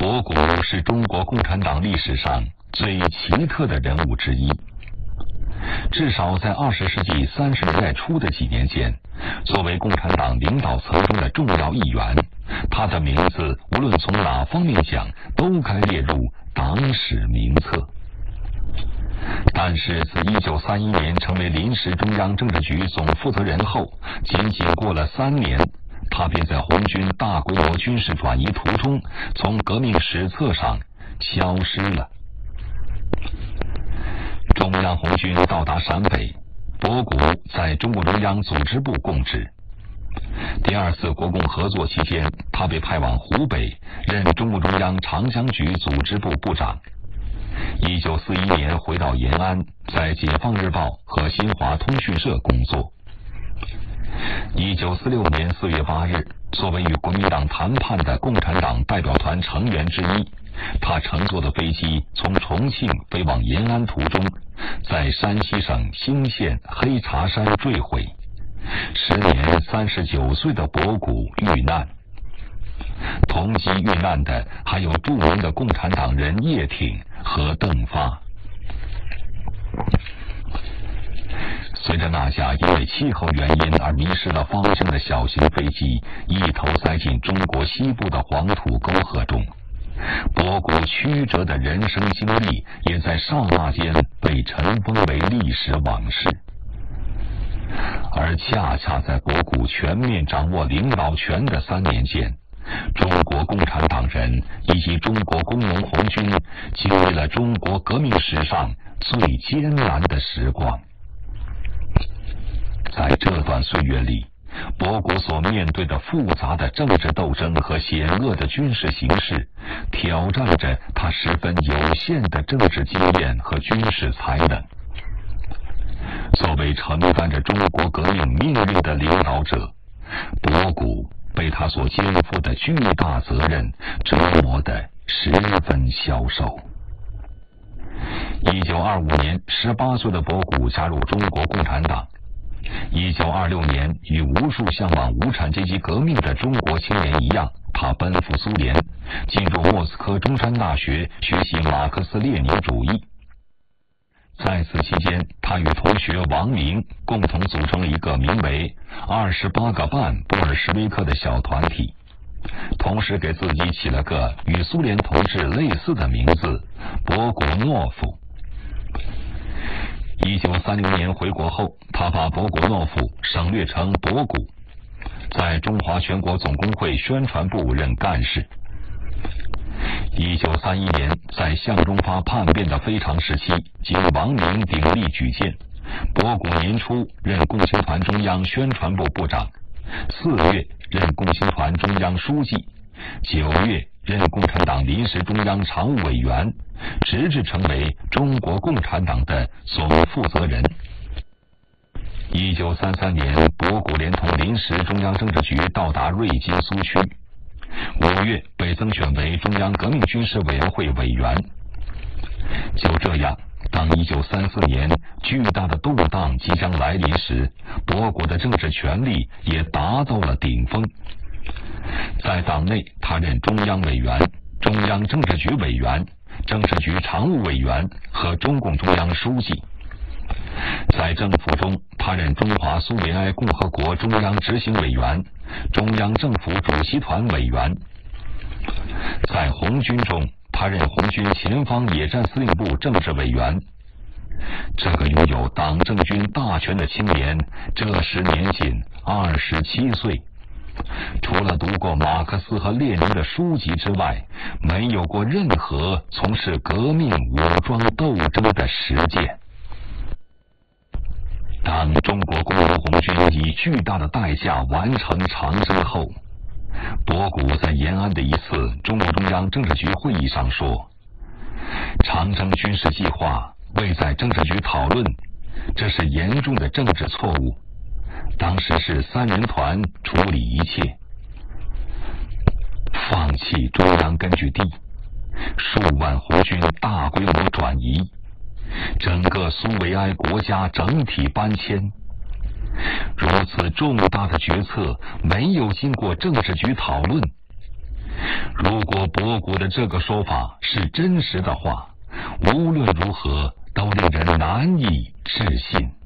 博古是中国共产党历史上最奇特的人物之一。至少在20世纪30年代初的几年间，作为共产党领导层中的重要一员，他的名字无论从哪方面讲，都该列入党史名册。但是自1931年成为临时中央政治局总负责人后，仅仅过了3年，他便在红军大规模军事转移途中从革命史册上消失了。中央红军到达陕北，博古在中共中央组织部供职。第2次国共合作期间，他被派往湖北，任中共中央长江局组织部部长。1941年回到延安，在解放日报和新华通讯社工作。1946年4月8日，作为与国民党谈判的共产党代表团成员之一，他乘坐的飞机从重庆飞往延安途中，在山西省兴县黑茶山坠毁。时年39岁的博古遇难。同机遇难的还有著名的共产党人叶挺和邓发。随着那架因为气候原因而迷失了方向的小型飞机一头塞进中国西部的黄土沟河中，博古曲折的人生经历也在刹那间被尘封为历史往事。而恰恰在博古全面掌握领导权的3年间，中国共产党人以及中国工农红军经历了中国革命史上最艰难的时光。在这段岁月里，博古所面对的复杂的政治斗争和险恶的军事形势，挑战着他十分有限的政治经验和军事才能。作为承担着中国革命命运的领导者，博古被他所肩负的巨大责任折磨得十分消瘦。1925年，18岁的博古加入中国共产党。1926年，与无数向往无产阶级革命的中国青年一样，他奔赴苏联，进入莫斯科中山大学学习马克思列宁主义。在此期间，他与同学王明共同组成了一个名为28个半布尔什维克的小团体，同时给自己起了个与苏联同志类似的名字博古诺夫。1930年回国后，他把博古诺夫省略成博古，在中华全国总工会宣传部任干事。1931年，在向忠发叛变的非常时期，经王明鼎力举荐，博古年初任共青团中央宣传部部长，4月任共青团中央书记，9月任共产党临时中央常务委员，直至成为中国共产党的总负责人。1933年，博古连同临时中央政治局到达瑞金苏区，5月被增选为中央革命军事委员会委员。就这样，当1934年巨大的动荡即将来临时，博古的政治权力也达到了顶峰。在党内，他任中央委员、中央政治局委员、政治局常务委员和中共中央书记。在政府中，他任中华苏维埃共和国中央执行委员、中央政府主席团委员。在红军中，他任红军前方野战司令部政治委员。这个拥有党政军大权的青年，这时年仅27岁。除了读过马克思和列宁的书籍之外，没有过任何从事革命武装斗争的实践。当中国工农红军以巨大的代价完成长征后，博古在延安的一次中共中央政治局会议上说，长征军事计划未在政治局讨论，这是严重的政治错误。当时是3人团处理一切，放弃中央根据地，数万红军大规模转移，整个苏维埃国家整体搬迁。如此重大的决策没有经过政治局讨论， 如果博古的这个说法是真实的话，无论如何都令人难以置信。